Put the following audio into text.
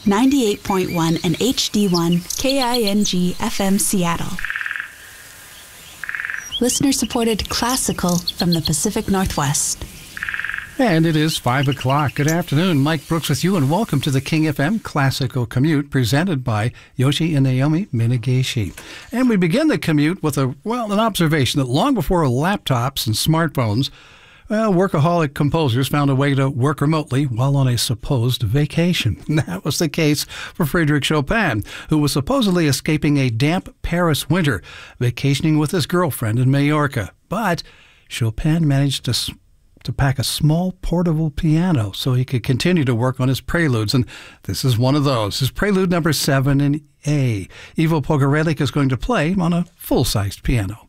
98.1 and HD1 KING FM Seattle. Listener-supported classical from the Pacific Northwest. And it is 5 o'clock. Good afternoon. Mike Brooks with you, and welcome to the King FM Classical Commute, presented by Yoshi and Naomi Minagishi. And we begin the commute with an observation that long before laptops and smartphones, workaholic composers found a way to work remotely while on a supposed vacation. That was the case for Frédéric Chopin, who was supposedly escaping a damp Paris winter, vacationing with his girlfriend in Majorca. But Chopin managed to pack a small portable piano so he could continue to work on his preludes, and this is one of those. His prelude number 7 in A. Ivo Pogorelik is going to play on a full-sized piano.